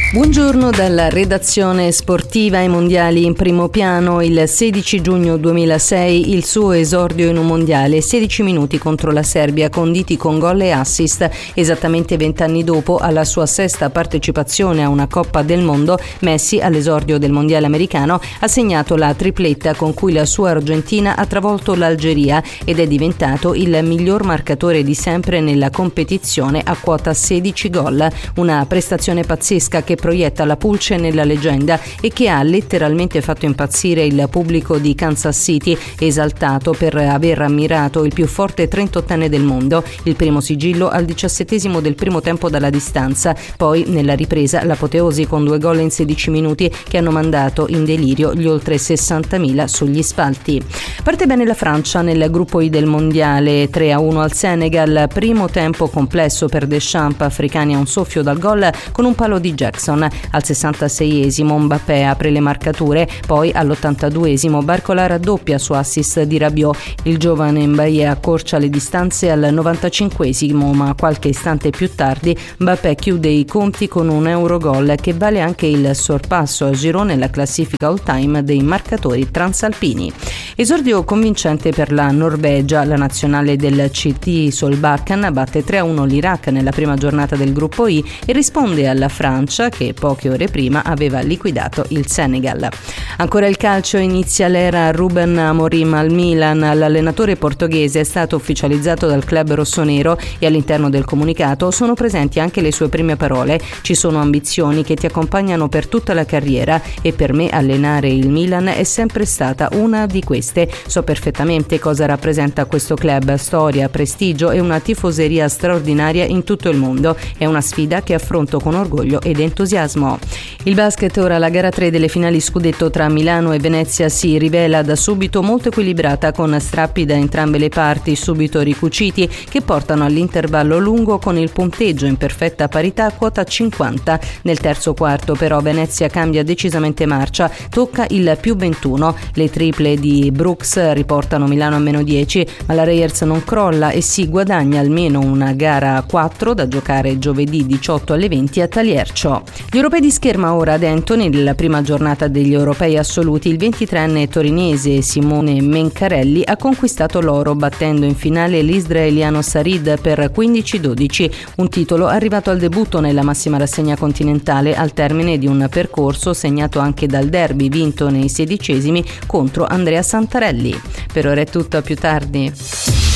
Buongiorno dalla redazione sportiva. Ai mondiali in primo piano. Il 16 giugno 2006 il suo esordio in un mondiale, 16 minuti contro la Serbia, conditi con gol e assist. Esattamente 20 anni dopo, alla sua sesta partecipazione a una Coppa del Mondo, Messi, all'esordio del mondiale americano, ha segnato la tripletta con cui la sua Argentina ha travolto l'Algeria ed è diventato il miglior marcatore di sempre nella competizione a quota 16 gol. Una prestazione pazzesca che proietta la pulce nella leggenda e che ha letteralmente fatto impazzire il pubblico di Kansas City, esaltato per aver ammirato il più forte 38enne del mondo, il primo sigillo al 17° del primo tempo dalla distanza, poi nella ripresa l'apoteosi con 2 gol in 16 minuti che hanno mandato in delirio gli oltre 60.000 sugli spalti. Parte bene la Francia nel gruppo I del mondiale, 3-1 al Senegal, primo tempo complesso per Deschamps, africani a un soffio dal gol con un palo di Jackson. Al 66esimo Mbappé apre le marcature, poi all'82esimo Barcola raddoppia su assist di Rabiot. Il giovane Mbappé accorcia le distanze al 95esimo, ma qualche istante più tardi Mbappé chiude i conti con un Eurogol che vale anche il sorpasso a girone nella classifica all time dei marcatori transalpini. Esordio convincente per la Norvegia. La nazionale del CT Solbakken batte 3-1 l'Iraq nella prima giornata del gruppo I e risponde alla Francia che poche ore prima aveva liquidato il Senegal. Ancora il calcio, inizia l'era Ruben Amorim al Milan. L'allenatore portoghese è stato ufficializzato dal club rossonero e all'interno del comunicato sono presenti anche le sue prime parole: ci sono ambizioni che ti accompagnano per tutta la carriera e per me allenare il Milan è sempre stata una di queste. So perfettamente cosa rappresenta questo club: storia, prestigio e una tifoseria straordinaria in tutto il mondo. È una sfida che affronto con orgoglio ed entusiasmo. Il basket, ora la gara 3 delle finali scudetto tra Milano e Venezia si rivela da subito molto equilibrata, con strappi da entrambe le parti subito ricuciti che portano all'intervallo lungo con il punteggio in perfetta parità a quota 50. Nel terzo quarto però Venezia cambia decisamente marcia, tocca il più 21. Le triple di Brooks riportano Milano a -10, ma la Reyers non crolla e si guadagna almeno una gara 4 da giocare giovedì 18 alle 20 a Taliercio. Gli europei di scherma ora ad Antony. Nella prima giornata degli europei assoluti il 23enne torinese Simone Mencarelli ha conquistato l'oro battendo in finale l'israeliano Sarid per 15-12, un titolo arrivato al debutto nella massima rassegna continentale al termine di un percorso segnato anche dal derby vinto nei 16esimi contro Andrea Santarelli. Per ora è tutto, a più tardi.